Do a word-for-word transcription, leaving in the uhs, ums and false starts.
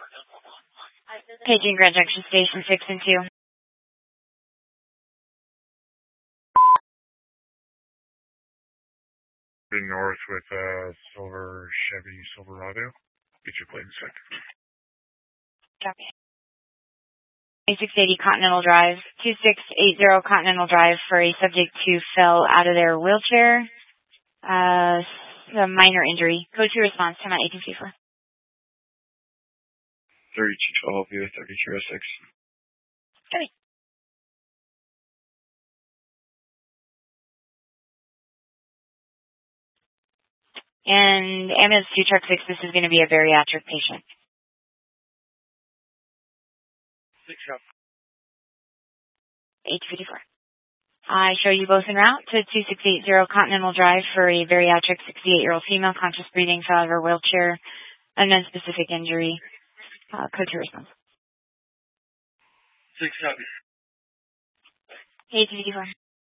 Paging Grand Junction Station six and two. North with uh, silver Chevy Silverado. Get your plate in a sec. Copy. twenty-six eighty Continental Drive, two six eight zero Continental Drive for a subject who fell out of their wheelchair. Uh, a minor injury. Code two response, time out agency for. thirty-two twelve, U thirty-two oh six. Copy. And ambulance two truck six, this is going to be a bariatric patient. Six up. eight fifty-four. I show you both en route to two six eight zero Continental Drive for a bariatric sixty-eight-year-old female, conscious breathing, fell out of her wheelchair, unknown specific injury. Uh, code two response. Six up. eight fifty-four.